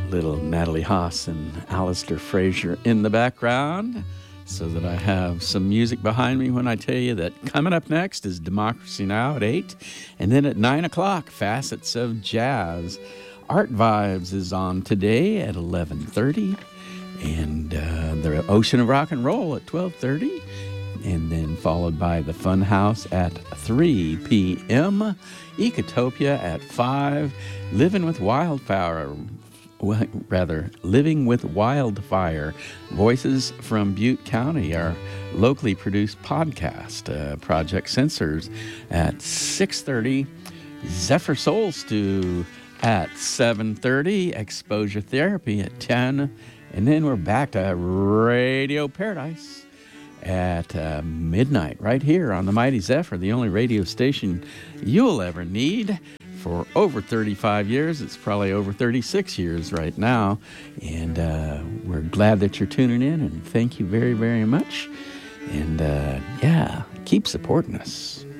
little Natalie Haas and Alistair Fraser in the background so that I have some music behind me when I tell you that coming up next is Democracy Now! At 8, and then at 9 o'clock, Facets of Jazz. Art Vibes is on today at 11:30, and the Ocean of Rock and Roll at 12:30, and then followed by the Fun House at 3 p.m., Ecotopia at 5, Living with Wildfire, Voices from Butte County, our locally produced podcast, Project Sensors at 6:30, Zephyr Soul Stew at 7:30, Exposure Therapy at 10, and then we're back to Radio Paradise at midnight right here on the Mighty Zephyr, the only radio station you'll ever need. For over 35 years. It's probably over 36 years right now. And we're glad that you're tuning in, and thank you very, very much. And keep supporting us.